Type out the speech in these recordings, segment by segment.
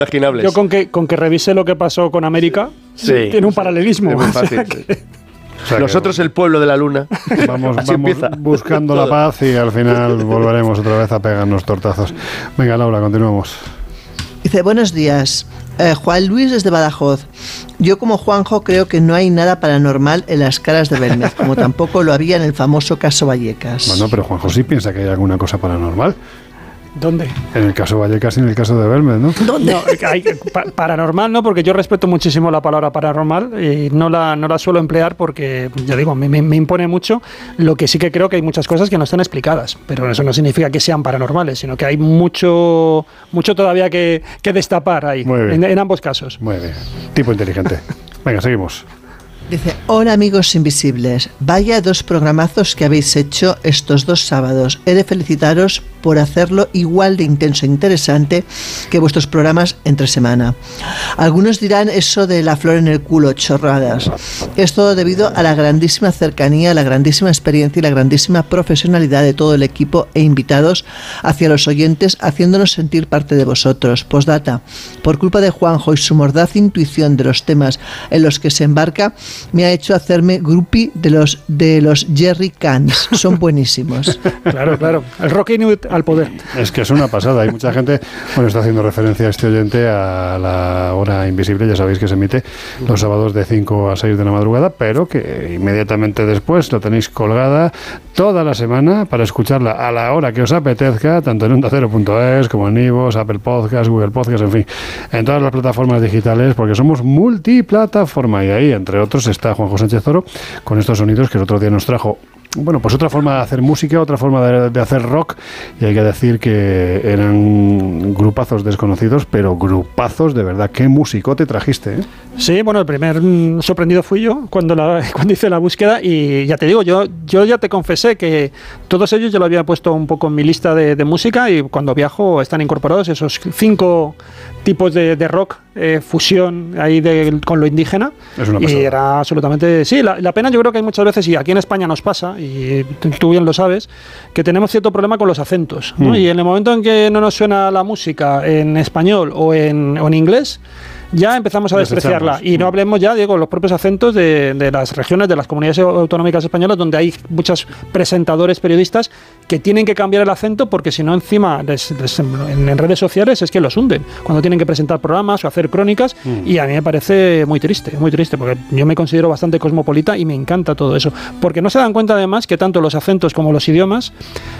imaginables. Yo con que revise lo que pasó con América, tiene un paralelismo. Es muy fácil. O sea, nosotros el pueblo de la luna. Vamos buscando la paz y al final volveremos otra vez a pegarnos tortazos. Venga, Laura, continuamos. Dice, buenos días. Juan Luis desde Badajoz. Yo como Juanjo creo que no hay nada paranormal en las caras de Belmez, como tampoco lo había en el famoso caso Vallecas. Bueno, pero Juanjo sí piensa que hay alguna cosa paranormal. ¿Dónde? En el caso Vallecas y en el caso de Belmez, ¿no? ¿Dónde? No, paranormal no, porque yo respeto muchísimo la palabra paranormal y no la suelo emplear porque, ya digo, me impone mucho. Lo que sí que creo que hay muchas cosas que no están explicadas, pero eso no significa que sean paranormales, sino que hay mucho todavía que destapar ahí, en ambos casos. Muy bien, tipo inteligente. Venga, seguimos. Dice, hola amigos invisibles, vaya 2 programazos que habéis hecho estos 2 sábados. He de felicitaros por hacerlo igual de intenso e interesante que vuestros programas entre semana. Algunos dirán eso de la flor en el culo, chorradas. Es todo debido a la grandísima cercanía, la grandísima experiencia y la grandísima profesionalidad de todo el equipo e invitados hacia los oyentes, haciéndonos sentir parte de vosotros. Postdata, por culpa de Juanjo y su mordaz intuición de los temas en los que se embarca, me ha hecho hacerme groupie de los Jerry Cans. Son buenísimos. Claro. El Rocky Newt al poder. Es que es una pasada. Hay mucha gente, está haciendo referencia a este oyente a la hora invisible, ya sabéis que se emite los sábados de 5 a 6 de la madrugada, pero que inmediatamente después lo tenéis colgada toda la semana para escucharla a la hora que os apetezca, tanto en ondacero.es como en iVoox, Apple Podcast, Google Podcast, en fin, en todas las plataformas digitales, porque somos multiplataforma y ahí, entre otros, está Juanjo Sánchez Oro con estos sonidos que el otro día nos trajo. Bueno, pues otra forma de hacer música, otra forma de hacer rock, y hay que decir que eran grupazos desconocidos, pero grupazos de verdad. ¿Qué musicote trajiste, eh? Sí, bueno, el primer sorprendido fui yo cuando hice la búsqueda, y ya te digo, yo ya te confesé que todos ellos yo lo había puesto un poco en mi lista de música, y cuando viajo están incorporados esos 5 tipos de rock, fusión ahí con lo indígena. Es una pasada. Y era absolutamente... Sí, la pena yo creo que hay muchas veces, y aquí en España nos pasa, y tú bien lo sabes, que tenemos cierto problema con los acentos, ¿no? Y en el momento en que no nos suena la música en español o en inglés, ya empezamos a despreciarla. Y no hablemos ya, Diego, los propios acentos de las regiones, de las comunidades autonómicas españolas, donde hay muchos presentadores, periodistas, que tienen que cambiar el acento porque si no encima en redes sociales es que los hunden cuando tienen que presentar programas o hacer crónicas, y a mí me parece muy triste, porque yo me considero bastante cosmopolita y me encanta todo eso, porque no se dan cuenta además que tanto los acentos como los idiomas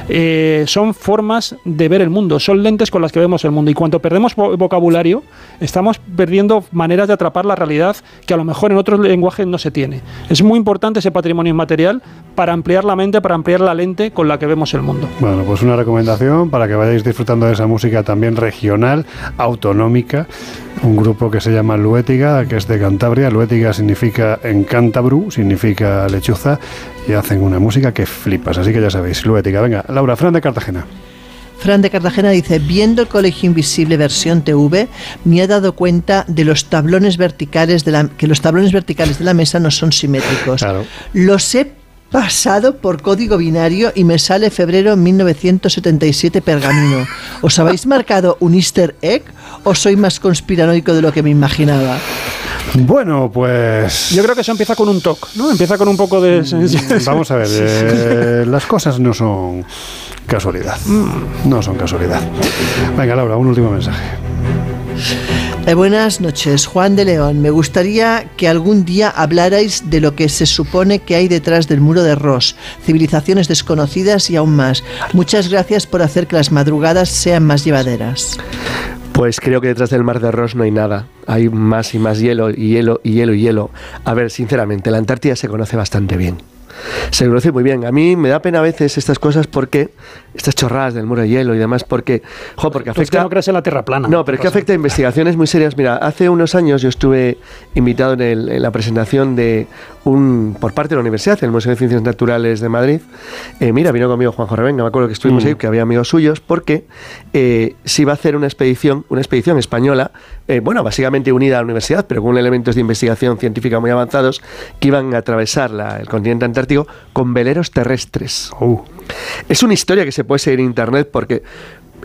son formas de ver el mundo, son lentes con las que vemos el mundo, y cuando perdemos vocabulario estamos perdiendo maneras de atrapar la realidad que a lo mejor en otros lenguajes no se tiene. Es muy importante ese patrimonio inmaterial para ampliar la mente, para ampliar la lente con la que vemos el mundo. Bueno, pues una recomendación para que vayáis disfrutando de esa música también regional, autonómica, un grupo que se llama Luétiga, que es de Cantabria. Luétiga significa en cántabru, significa lechuza, y hacen una música que flipas, así que ya sabéis, Luétiga. Venga, Laura, Fran de Cartagena. Fran de Cartagena dice, viendo el Colegio Invisible versión TV, me he dado cuenta de los tablones verticales que los tablones verticales de la mesa no son simétricos. Claro. Los he pasado por código binario y me sale febrero 1977 pergamino. ¿Os habéis marcado un easter egg o soy más conspiranoico de lo que me imaginaba? Bueno, pues... Yo creo que eso empieza con un toque, ¿no? Empieza con un poco de... Vamos a ver, las cosas no son casualidad. No son casualidad. Venga, Laura, un último mensaje. Buenas noches, Juan de León. Me gustaría que algún día hablarais de lo que se supone que hay detrás del muro de Ross, civilizaciones desconocidas y aún más. Muchas gracias por hacer que las madrugadas sean más llevaderas. Pues creo que detrás del mar de Ross no hay nada. Hay más y más hielo, y hielo, y hielo, y hielo. A ver, sinceramente, la Antártida se conoce bastante bien. Se conoce muy bien. A mí me da pena a veces estas cosas porque estas chorradas del muro de hielo y demás, porque afecta... Pues que no crees en la tierra plana. No, pero es que afecta a investigaciones muy serias. Mira, hace unos años yo estuve invitado en la presentación de por parte de la universidad, el Museo de Ciencias Naturales de Madrid. Vino conmigo Juanjo Revenga, me acuerdo que estuvimos ahí, que había amigos suyos, porque se iba a hacer una expedición española, básicamente unida a la universidad, pero con elementos de investigación científica muy avanzados, que iban a atravesar el continente antártico con veleros terrestres. Es una historia que se puede seguir en internet porque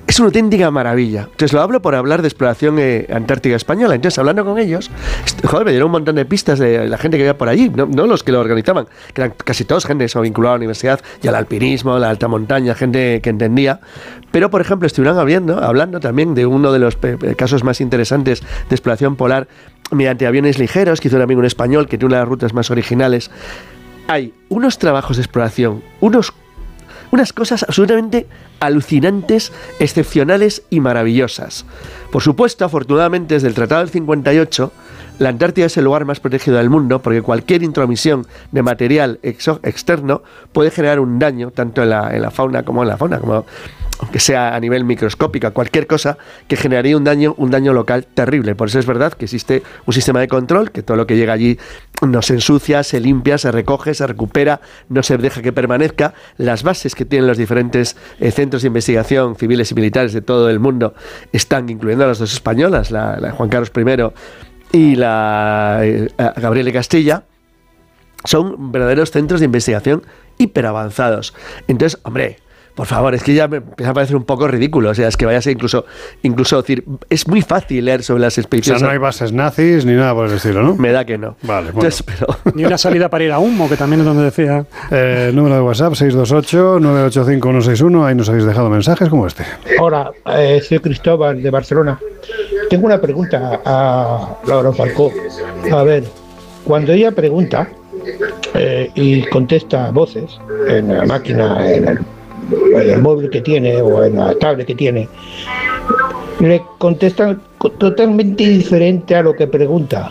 es una auténtica maravilla. Entonces lo hablo por hablar de exploración antártica española. Entonces, hablando con ellos, joder, me dieron un montón de pistas de la gente que iba por allí, no los que lo organizaban, que eran casi todos gente eso, vinculada a la universidad y al alpinismo, a la alta montaña, gente que entendía. Pero, por ejemplo, estuvieron hablando también de uno de los casos más interesantes de exploración polar mediante aviones ligeros, que hizo también un español, que tiene una de las rutas más originales. Hay unos trabajos de exploración, unas cosas absolutamente alucinantes, excepcionales y maravillosas. Por supuesto, afortunadamente, desde el Tratado del 58, la Antártida es el lugar más protegido del mundo, porque cualquier intromisión de material externo puede generar un daño, tanto en la fauna como en la fauna, como aunque sea a nivel microscópico, cualquier cosa que generaría un daño local terrible. Por eso es verdad que existe un sistema de control, que todo lo que llega allí no se ensucia, se limpia, se recoge, se recupera, no se deja que permanezca. Las bases que tienen los diferentes centros de investigación civiles y militares de todo el mundo están, incluyendo las dos españolas, la Juan Carlos I y la Gabriel de Castilla, son verdaderos centros de investigación hiperavanzados. Entonces, hombre, por favor, es que ya me empieza a parecer un poco ridículo. O sea, es que vaya a ser incluso decir, es muy fácil leer sobre las expediciones. O sea, no hay bases nazis ni nada por el estilo, ¿no? Me da que no. Vale, bueno. Entonces, pero... Ni una salida para ir a Humo, que también es donde decía. Número de WhatsApp 628-985-161. Ahí nos habéis dejado mensajes como este. Hola, soy Cristóbal de Barcelona. Tengo una pregunta a Laura Falcó. A ver, cuando ella pregunta y contesta voces en la máquina, en el móvil que tiene o en la tablet que tiene, le contestan totalmente diferente a lo que pregunta.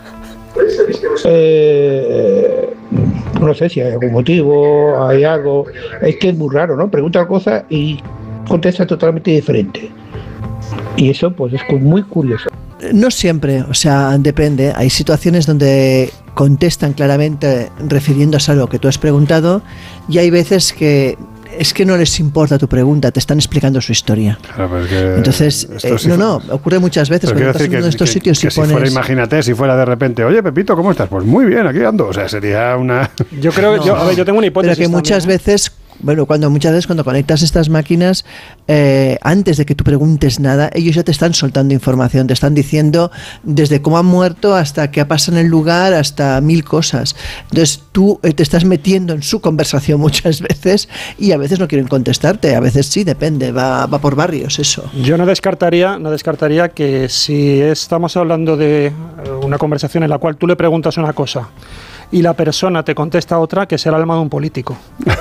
No sé si hay algún motivo, hay algo. Es que es muy raro, ¿no? Pregunta cosas y contesta totalmente diferente. Y eso pues es muy curioso. No siempre, o sea, depende. Hay situaciones donde contestan claramente refiriéndose a lo que tú has preguntado, y hay veces que es que no les importa tu pregunta, te están explicando su historia. Claro, pero es que entonces, ocurre muchas veces cuando estás en uno de estos sitios y pones... Si fuera, imagínate, si fuera de repente, oye, Pepito, ¿cómo estás? Pues muy bien, aquí ando. O sea, sería una... Yo creo que yo tengo una hipótesis. Pero que muchas veces... Bueno, cuando conectas estas máquinas, antes de que tú preguntes nada, ellos ya te están soltando información, te están diciendo desde cómo han muerto hasta qué ha pasado en el lugar, hasta 1000 cosas. Entonces tú te estás metiendo en su conversación muchas veces y a veces no quieren contestarte, a veces sí, depende, va por barrios eso. Yo no descartaría que si estamos hablando de una conversación en la cual tú le preguntas una cosa y la persona te contesta otra, que sea el alma de un político.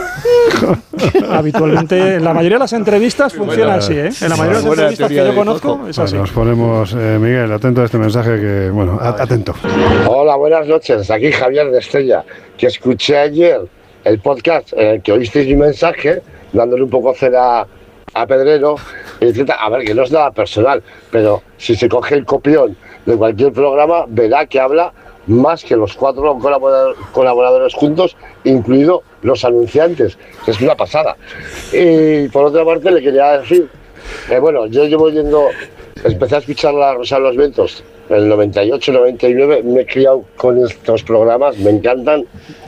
Habitualmente, en la mayoría de las entrevistas funciona así, ¿eh? En la mayoría de las entrevistas que yo conozco es así. Nos ponemos, Miguel, atento a este mensaje que, bueno, atento. Hola, buenas noches. Aquí Javier de Estella, que escuché ayer el podcast en el que oísteis mi mensaje, dándole un poco cera a Pedrero, etc. A ver, que no es nada personal, pero si se coge el copión de cualquier programa, verá que habla más que los 4 colaboradores juntos, incluido los anunciantes, que es una pasada. Y por otra parte le quería decir, bueno, yo llevo empecé a escuchar la Rosa de los Vientos en el 98, 99, me he criado con estos programas, me encantan,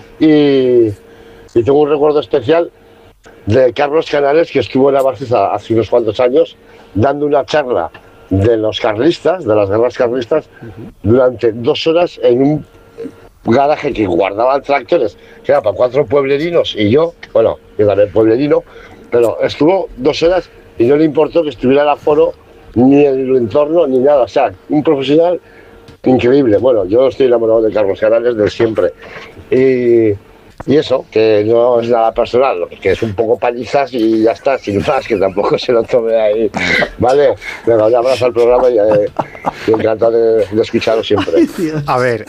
y tengo un recuerdo especial de Carlos Canales, que estuvo en Navarcesa hace unos cuantos años, dando una charla de los carlistas, de las guerras carlistas, durante 2 horas en un garaje que guardaban tractores, que era para 4 pueblerinos, y yo también pueblerino, pero estuvo 2 horas y no le importó que estuviera el aforo, ni el entorno, ni nada. O sea, un profesional increíble. Bueno, yo estoy enamorado de Carlos Canales de siempre. Y eso, que no es nada personal, que es un poco palizas y ya está, sin más, que tampoco se lo tome ahí. Vale, venga, un abrazo al programa y encantado de escucharos siempre. A ver,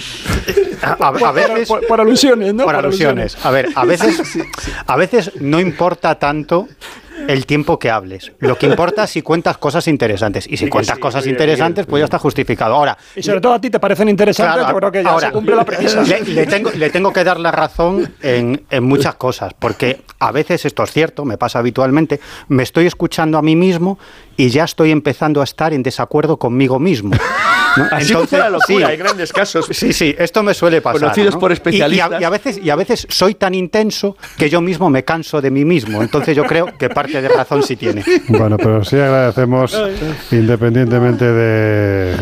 a veces... Por alusiones, ¿no? Por alusiones. A ver, a veces no importa tanto el tiempo que hables. Lo que importa es si cuentas cosas interesantes. Y si cuentas cosas interesantes, pues ya está justificado. Ahora, y sobre todo a ti te parecen interesantes, claro, yo creo que ya se cumple la premisa. Le tengo que dar la razón en muchas cosas, porque a veces, esto es cierto, me pasa habitualmente, me estoy escuchando a mí mismo y ya estoy empezando a estar en desacuerdo conmigo mismo. ¿no? Así funciona la locura, sí, hay grandes casos. Sí, esto me suele pasar. Conocidos ¿no? por especialistas. Y a veces soy tan intenso que yo mismo me canso de mí mismo. Entonces yo creo que parte de razón sí tiene. Bueno, pero sí agradecemos, independientemente